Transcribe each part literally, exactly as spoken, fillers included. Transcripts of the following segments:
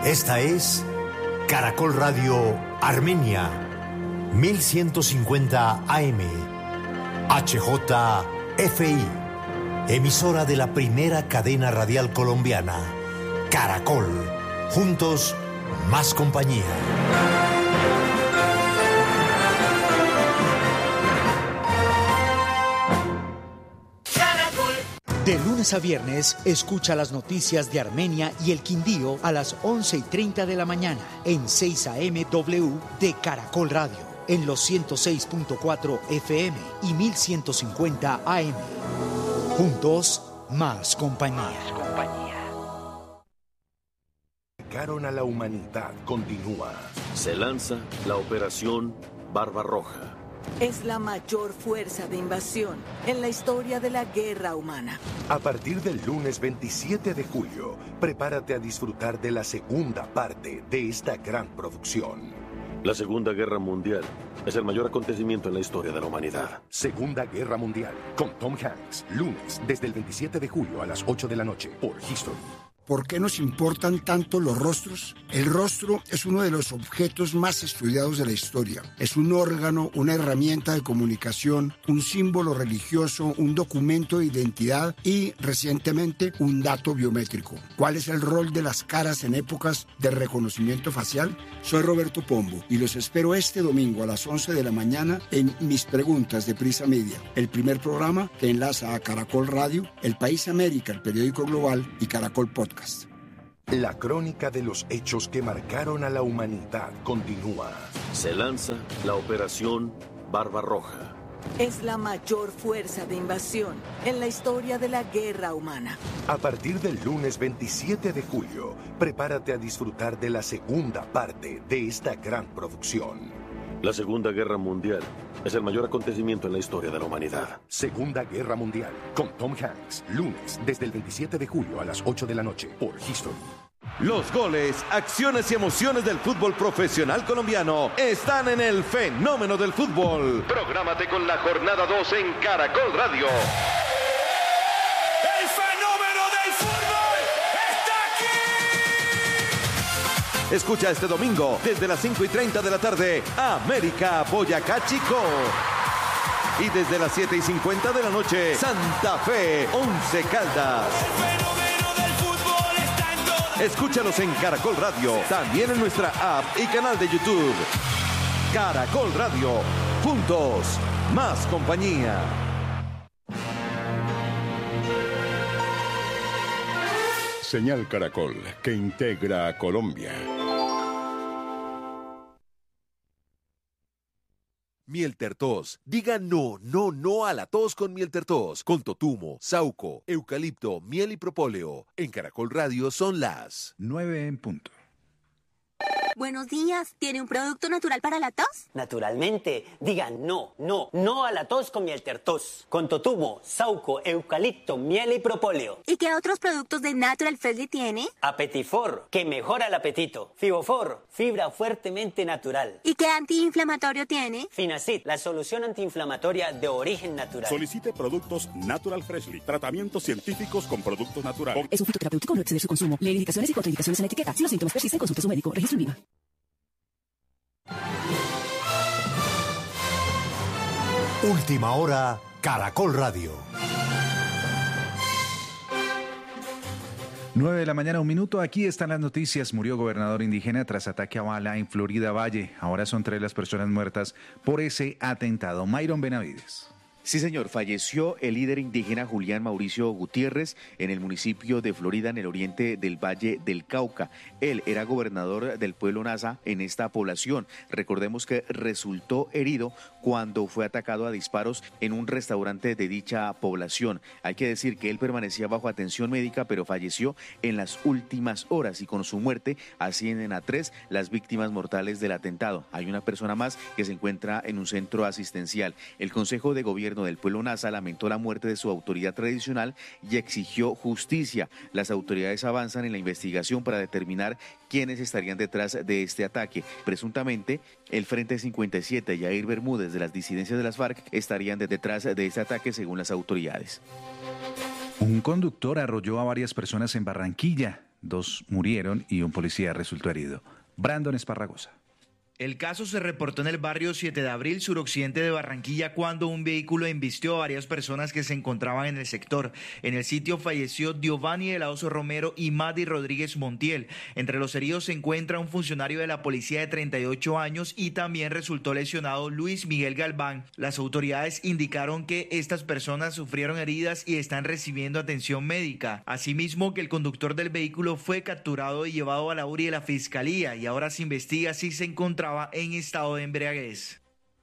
Esta es Caracol Radio Armenia, mil ciento cincuenta A M, H J F I, emisora de la primera cadena radial colombiana, Caracol, juntos, más compañía. De lunes a viernes, escucha las noticias de Armenia y el Quindío a las once y treinta de la mañana en seis A M W de Caracol Radio, en los ciento seis punto cuatro F M y mil ciento cincuenta A M. Juntos, más compañía. Más compañía. Marcaron a la humanidad continúa. Se lanza la operación Barbarroja. Es la mayor fuerza de invasión en la historia de la guerra humana. A partir del lunes veintisiete de julio, prepárate a disfrutar de la segunda parte de esta gran producción. La Segunda Guerra Mundial es el mayor acontecimiento en la historia de la humanidad. Segunda Guerra Mundial, con Tom Hanks, lunes desde el veintisiete de julio a las ocho de la noche por History. ¿Por qué nos importan tanto los rostros? El rostro es uno de los objetos más estudiados de la historia. Es un órgano, una herramienta de comunicación, un símbolo religioso, un documento de identidad y, recientemente, un dato biométrico. ¿Cuál es el rol de las caras en épocas de reconocimiento facial? Soy Roberto Pombo y los espero este domingo a las once de la mañana en Mis Preguntas de Prisa Media, el primer programa que enlaza a Caracol Radio, El País América, el periódico global y Caracol Podcast. La crónica de los hechos que marcaron a la humanidad continúa. Se lanza la operación Barbarroja. Es la mayor fuerza de invasión en la historia de la guerra humana. A partir del lunes veintisiete de julio, prepárate a disfrutar de la segunda parte de esta gran producción. La Segunda Guerra Mundial es el mayor acontecimiento en la historia de la humanidad. Segunda Guerra Mundial, con Tom Hanks, lunes desde el veintisiete de julio a las ocho de la noche por History. Los goles, acciones y emociones del fútbol profesional colombiano están en el fenómeno del fútbol. Prográmate con la jornada dos en Caracol Radio. ¡El fenómeno del fútbol está aquí! Escucha este domingo desde las cinco y treinta de la tarde, América Boyacá Chico. Y desde las siete y cincuenta de la noche, Santa Fe Once Caldas. Escúchalos en Caracol Radio, también en nuestra app y canal de YouTube. Caracol Radio, juntos, más compañía. Señal Caracol, que integra a Colombia. Miel Tertos. Diga no, no, no a la tos con Miel Tertos. Con totumo, sauco, eucalipto, miel y propóleo. En Caracol Radio son las nueve en punto. Buenos días, ¿tiene un producto natural para la tos? Naturalmente, diga no, no, no a la tos con Miel Tertos. Con totumo, sauco, eucalipto, miel y propóleo. ¿Y qué otros productos de Natural Freshly tiene? Apetifor, que mejora el apetito. Fibofor, fibra fuertemente natural. ¿Y qué antiinflamatorio tiene? Finacid, la solución antiinflamatoria de origen natural. Solicite productos Natural Freshly, tratamientos científicos con productos naturales. Es un fitoterapéutico, no exceder su consumo. Lee indicaciones y contraindicaciones en la etiqueta. Si los síntomas persisten, consulte a su médico. Registro en Viva. Última hora, Caracol Radio. nueve de la mañana, un minuto. Aquí están las noticias. Murió gobernador indígena tras ataque a bala en Florida Valle. Ahora son tres las personas muertas por ese atentado. Myron Benavides. Sí, señor, falleció el líder indígena Julián Mauricio Gutiérrez en el municipio de Florida, en el oriente del Valle del Cauca. Él era gobernador del pueblo Nasa en esta población. Recordemos que resultó herido cuando fue atacado a disparos en un restaurante de dicha población. Hay que decir que él permanecía bajo atención médica, pero falleció en las últimas horas y con su muerte ascienden a tres las víctimas mortales del atentado. Hay una persona más que se encuentra en un centro asistencial. El Consejo de Gobierno del pueblo Nasa lamentó la muerte de su autoridad tradicional y exigió justicia. Las autoridades avanzan en la investigación para determinar quiénes estarían detrás de este ataque. Presuntamente, el Frente cincuenta y siete y Yair Bermúdez de las disidencias de las FARC estarían detrás de este ataque según las autoridades. Un conductor arrolló a varias personas en Barranquilla. dos murieron y un policía resultó herido. Brandon Esparragosa. El caso se reportó en el barrio siete de abril, suroccidente de Barranquilla, cuando un vehículo embistió a varias personas que se encontraban en el sector. En el sitio falleció Giovanni de la Oso Romero y Madi Rodríguez Montiel. Entre los heridos se encuentra un funcionario de la policía de treinta y ocho años y también resultó lesionado Luis Miguel Galván. Las autoridades indicaron que estas personas sufrieron heridas y están recibiendo atención médica. Asimismo, que el conductor del vehículo fue capturado y llevado a la U R I de la Fiscalía y ahora se investiga si se encontraba en estado de embriaguez.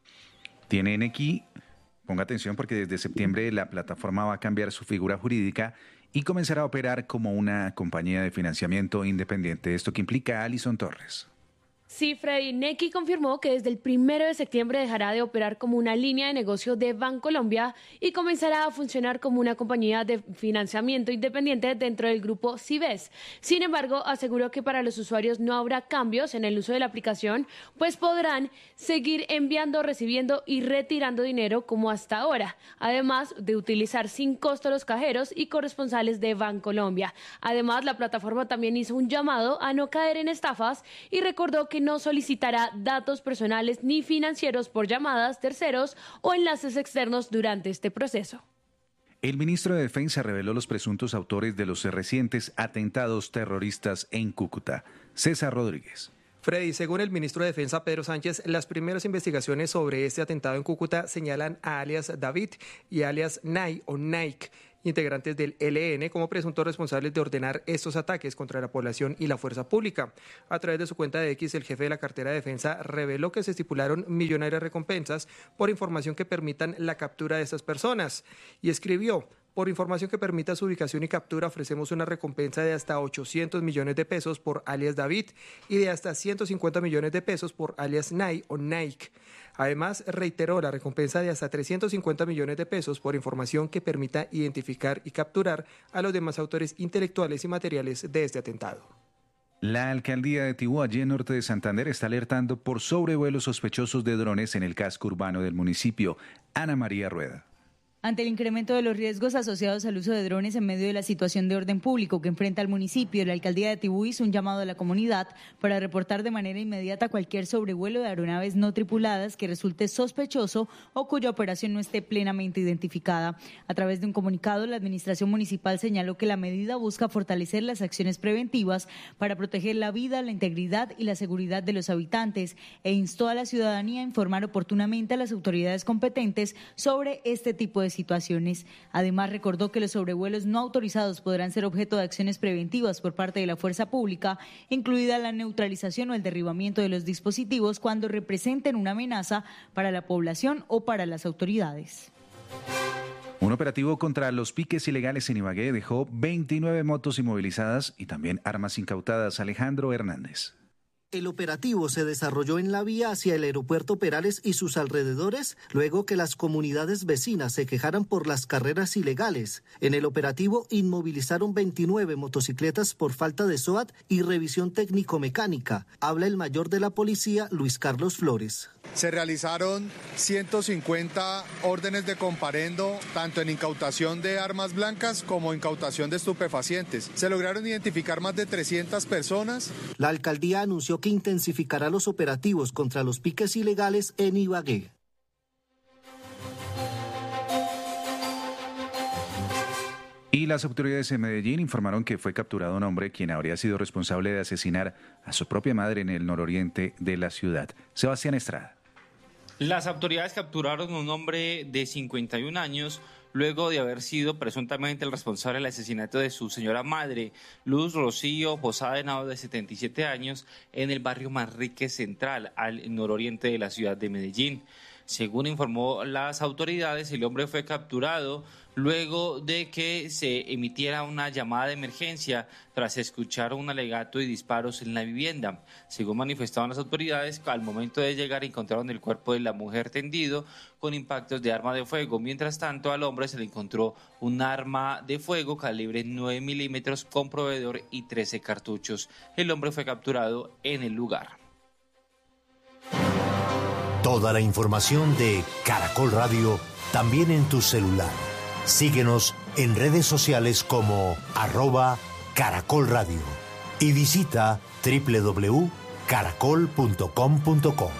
Tienen aquí, ponga atención porque desde septiembre la plataforma va a cambiar su figura jurídica y comenzará a operar como una compañía de financiamiento independiente. Esto que implica a Alison Torres. Sí, Freddy, Nequi confirmó que desde el primero de septiembre dejará de operar como una línea de negocio de Bancolombia y comenzará a funcionar como una compañía de financiamiento independiente dentro del grupo Cibes. Sin embargo, aseguró que para los usuarios no habrá cambios en el uso de la aplicación, pues podrán seguir enviando, recibiendo y retirando dinero como hasta ahora, además de utilizar sin costo los cajeros y corresponsales de Bancolombia. Además, la plataforma también hizo un llamado a no caer en estafas y recordó que no solicitará datos personales ni financieros por llamadas, terceros o enlaces externos durante este proceso. El ministro de Defensa reveló los presuntos autores de los recientes atentados terroristas en Cúcuta. César Rodríguez. Freddy, según el ministro de Defensa Pedro Sánchez, las primeras investigaciones sobre este atentado en Cúcuta señalan a alias David y alias Nay o Nike, integrantes del E L N, como presuntos responsables de ordenar estos ataques contra la población y la fuerza pública. A través de su cuenta de X, el jefe de la cartera de defensa reveló que se estipularon millonarias recompensas por información que permitan la captura de estas personas y escribió: por información que permita su ubicación y captura, ofrecemos una recompensa de hasta ochocientos millones de pesos por alias David y de hasta ciento cincuenta millones de pesos por alias Nay o Nike. Además, reiteró la recompensa de hasta trescientos cincuenta millones de pesos por información que permita identificar y capturar a los demás autores intelectuales y materiales de este atentado. La alcaldía de Tibú, allí en norte de Santander, está alertando por sobrevuelos sospechosos de drones en el casco urbano del municipio. Ana María Rueda. Ante el incremento de los riesgos asociados al uso de drones en medio de la situación de orden público que enfrenta el municipio, la alcaldía de Tibú hizo un llamado a la comunidad para reportar de manera inmediata cualquier sobrevuelo de aeronaves no tripuladas que resulte sospechoso o cuya operación no esté plenamente identificada. A través de un comunicado, la administración municipal señaló que la medida busca fortalecer las acciones preventivas para proteger la vida, la integridad y la seguridad de los habitantes e instó a la ciudadanía a informar oportunamente a las autoridades competentes sobre este tipo de situaciones. Además, recordó que los sobrevuelos no autorizados podrán ser objeto de acciones preventivas por parte de la fuerza pública, incluida la neutralización o el derribamiento de los dispositivos cuando representen una amenaza para la población o para las autoridades. Un operativo contra los piques ilegales en Ibagué dejó veintinueve motos inmovilizadas y también armas incautadas. Alejandro Hernández. El operativo se desarrolló en la vía hacia el aeropuerto Perales y sus alrededores, luego que las comunidades vecinas se quejaran por las carreras ilegales. En el operativo inmovilizaron veintinueve motocicletas por falta de S O A T y revisión técnico-mecánica. Habla el mayor de la policía, Luis Carlos Flores. Se realizaron ciento cincuenta órdenes de comparendo, tanto en incautación de armas blancas como incautación de estupefacientes. Se lograron identificar más de trescientas personas. La alcaldía anunció que intensificará los operativos contra los piques ilegales en Ibagué. Y las autoridades en Medellín informaron que fue capturado un hombre quien habría sido responsable de asesinar a su propia madre en el nororiente de la ciudad. Sebastián Estrada. Las autoridades capturaron a un hombre de cincuenta y un años luego de haber sido presuntamente el responsable del asesinato de su señora madre, Luz Rocío Posada Henao, de setenta y siete años, en el barrio Manrique Central, al nororiente de la ciudad de Medellín. Según informó las autoridades, el hombre fue capturado luego de que se emitiera una llamada de emergencia tras escuchar un alegato y disparos en la vivienda. Según manifestaron las autoridades, al momento de llegar encontraron el cuerpo de la mujer tendido con impactos de arma de fuego. Mientras tanto, al hombre se le encontró un arma de fuego calibre nueve milímetros con proveedor y trece cartuchos. El hombre fue capturado en el lugar. Toda la información de Caracol Radio también en tu celular. Síguenos en redes sociales como arroba Caracol Radio. y visita doble u doble u doble u punto caracol punto com punto co.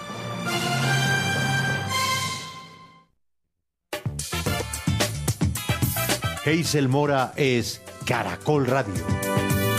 Hazel Mora es Caracol Radio.